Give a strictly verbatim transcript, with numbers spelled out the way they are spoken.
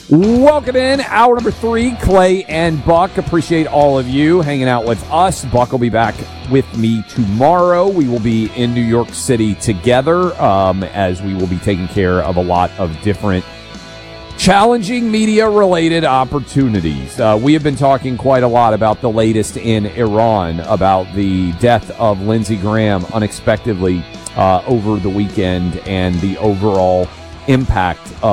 Welcome in, hour number three, Clay and Buck. Appreciate all of you hanging out with us. Buck will be back with me tomorrow. We will be in New York City together um, as we will be taking care of a lot of different challenging media-related opportunities. Uh, we have been talking quite a lot about the latest in Iran, about the death of Lindsey Graham unexpectedly uh, over the weekend and the overall impact of